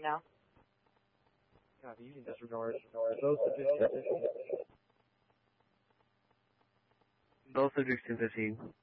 now. God, you can disregard. Both subjects 10-15. Both subjects 10-15.